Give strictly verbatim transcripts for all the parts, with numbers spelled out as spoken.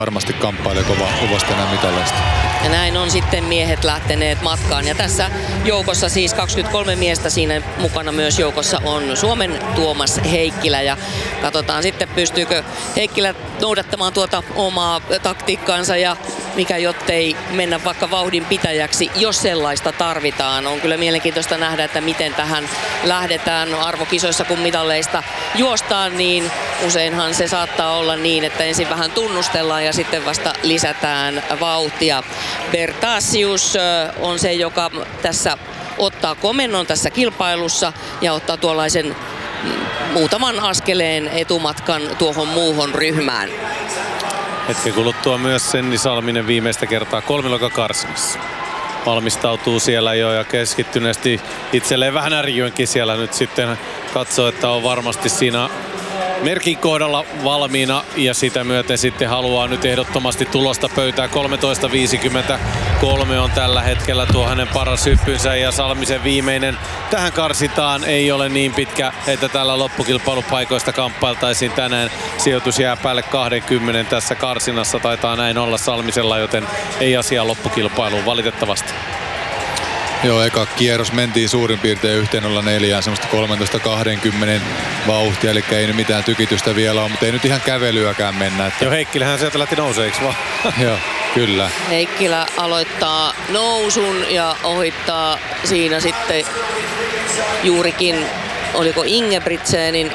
Varmasti kamppailee kova, kovasti enää mitaleista. Ja näin on sitten miehet lähteneet matkaan. Ja tässä joukossa siis kaksikymmentäkolme miestä, siinä mukana myös joukossa on Suomen Tuomas Heikkilä. Ja katsotaan sitten, pystyykö Heikkilä noudattamaan tuota omaa taktiikkaansa ja mikä jottei mennä vaikka vauhdin pitäjäksi, jos sellaista tarvitaan. On kyllä mielenkiintoista nähdä, että miten tähän lähdetään arvokisoissa, kun mitaleista juostaan, niin useinhan se saattaa olla niin, että ensin vähän tunnustellaan ja sitten vasta lisätään vauhtia. Bertasius on se, joka tässä ottaa komennon tässä kilpailussa ja ottaa tuollaisen muutaman askeleen etumatkan tuohon muuhun ryhmään. Hetken kuluttua myös Senni Salminen viimeistä kertaa kolmiloikakarsinassa. Valmistautuu siellä jo ja keskittyneesti itselleen vähän ärjyönkin siellä nyt sitten katsoo, että on varmasti siinä merkin kohdalla valmiina ja sitä myöten sitten haluaa nyt ehdottomasti tulosta pöytää. kolmetoista viisikymmentäkolme on tällä hetkellä tuo hänen paras hyppynsä ja Salmisen viimeinen tähän karsitaan ei ole niin pitkä, että tällä loppukilpailupaikoista kamppailtaisiin tänään. Sijoitus jää päälle kaksikymmentä tässä karsinassa, taitaa näin olla Salmisella, joten ei asiaa loppukilpailuun valitettavasti. Joo, eka kierros mentiin suurin piirtein yhteen nolla neljä, semmoista kolmetoista kaksikymmentä vauhtia, eli ei nyt mitään tykitystä vielä ole, mutta ei nyt ihan kävelyäkään mennä. Että... Joo, Heikkilähän sieltä lähti nousee, eikö vaan? Joo, kyllä. Heikkilä aloittaa nousun ja ohittaa siinä sitten juurikin, oliko Ingebrigtsenin,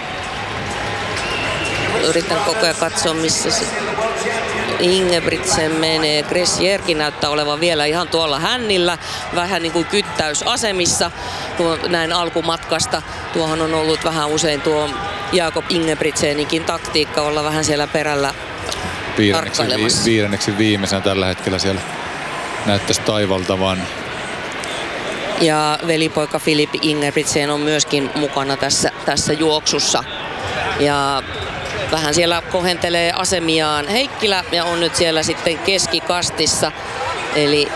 yritän koko ajan katsoa missä se Ingebrigtsen menee. Gressierkin näyttää olevan vielä ihan tuolla hännillä, vähän niin kuin kyttäysasemissa tuo, näin alkumatkasta. Tuohan on ollut vähän usein tuo Jakob Ingebrigtseninkin taktiikka olla vähän siellä perällä viidenneksi, tarkkailemassa. Vi, viidenneksi viimeisenä tällä hetkellä siellä näyttäisi taivaltavan. Ja velipoika Filip Ingebrigtsen on myöskin mukana tässä, tässä juoksussa. Ja vähän siellä kohentelee asemiaan Heikkilä ja on nyt siellä sitten keskikastissa. Eli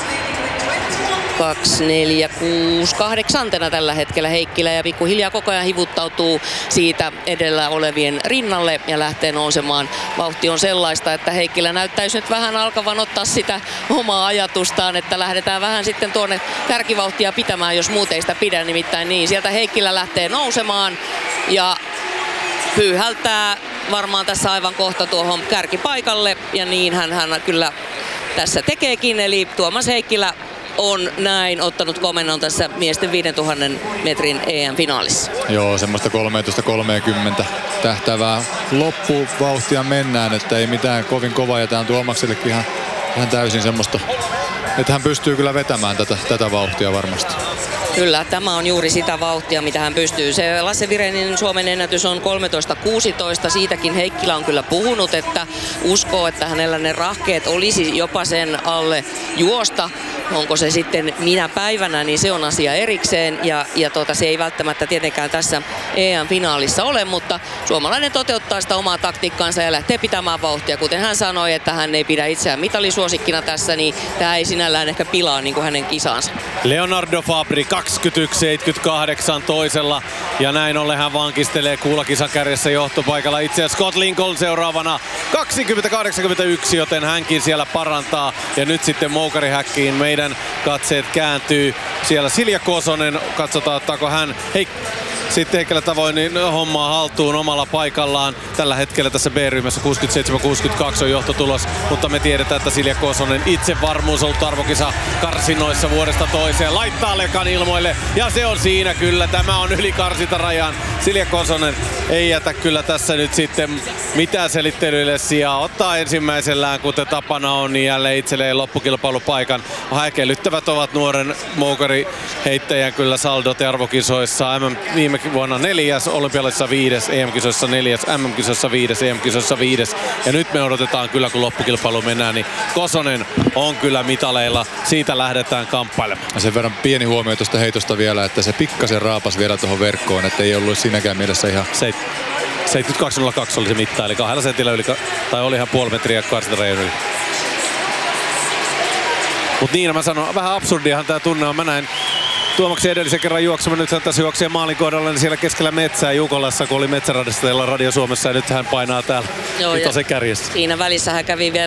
kaksi, neljä, kuusi, kahdeksantena tällä hetkellä Heikkilä ja pikkuhiljaa koko ajan hivuttautuu siitä edellä olevien rinnalle ja lähtee nousemaan. Vauhti on sellaista, että Heikkilä näyttäisi nyt vähän alkavan ottaa sitä omaa ajatustaan, että lähdetään vähän sitten tuonne kärkivauhtia pitämään, jos muut ei sitä pidä, nimittäin niin. Sieltä Heikkilä lähtee nousemaan ja pyyhältää varmaan tässä aivan kohta tuohon kärkipaikalle ja niin hän, hän kyllä tässä tekeekin, eli Tuomas Heikkilä on näin ottanut komennon tässä miesten viisituhatta metrin E M-finaalissa. Joo, semmoista kolmetoista kolmekymmentä tähtävää loppuvauhtia mennään, että ei mitään kovin kovaa ja tää on Tuomaksellekin ihan, ihan täysin semmoista, että hän pystyy kyllä vetämään tätä, tätä vauhtia varmasti. Kyllä, tämä on juuri sitä vauhtia, mitä hän pystyy. Se Lasse Virenin Suomen ennätys on kolmetoista kuusitoista. Siitäkin Heikkilä on kyllä puhunut, että uskoo, että hänellä ne rahkeet olisi jopa sen alle juosta. Onko se sitten minä päivänä, niin se on asia erikseen. Ja, ja tuota, se ei välttämättä tietenkään tässä E M-finaalissa ole, mutta suomalainen toteuttaa sitä omaa taktiikkaansa ja lähtee pitämään vauhtia. Kuten hän sanoi, että hän ei pidä itseään mitalisuosikkina tässä, niin tämä ei sinällään ehkä pilaa niin kuin hänen kisaansa. Leonardo Fabri kaksikymmentäyksi seitsemänkymmentäkahdeksan toisella ja näin ollen hän vankistelee kuulakisan kärjessä johtopaikalla. Itse asiassa Scott Lincoln seuraavana kaksikymmentä kahdeksankymmentäyksi, joten hänkin siellä parantaa ja nyt sitten moukarihäkkiin meidän katseet kääntyy. Siellä Silja Kosonen, katsotaan ottaako hän hei, sitten Heikkilä tavoin niin hommaa haltuun omalla paikallaan. Tällä hetkellä tässä B-ryhmässä kuusikymmentäseitsemän kuusikymmentäkaksi on johtotulos, mutta me tiedetään, että Silja Kosonen itsevarmuus on ollut arvokisa karsinoissa vuodesta toiseen. Laittaa lekan ilmoille ja se on siinä kyllä. Tämä on yli karsintarajan. Silja Kosonen ei jätä kyllä tässä nyt sitten mitään selittelyille sijaa. Ottaa ensimmäisellään, kuten tapana on, niin jälleen itselleen loppukilpailupaikan. Häkellyttävät ovat nuoren moukariheittäjän kyllä saldot arvokisoissa. M M viime vuonna neljäs, olympialaisissa viides, E M-kisoissa neljäs, M M-kisoissa viides, E M-kisoissa viides. Ja nyt me odotetaan kyllä, kun loppukilpailu mennään, niin Kosonen on kyllä mitaleilla. Siitä lähdetään kamppailemaan. Ja sen verran pieni huomio tuosta heitosta vielä, että se pikkasen raapas vielä tuohon verkkoon, että ei ollut siinäkään mielessä ihan... Seit, seitsemänkymmentäkaksi nolla kaksi oli se mitta, eli kahdella sentillä yli, tai oli ihan puoli metriä karsintarajan yli. Mut niin, mä sanon, vähän absurdiahan tää tunne on. Mä näin Tuomaksen edellisen kerran juoksemme, nyt hän tässä juoksee maalin kohdalla, niin siellä keskellä metsää Jukolassa, kun oli Metsäradissa Radio Suomessa, ja nyt hän painaa täällä vitosen kärjessä. Siinä välissä hän kävi vielä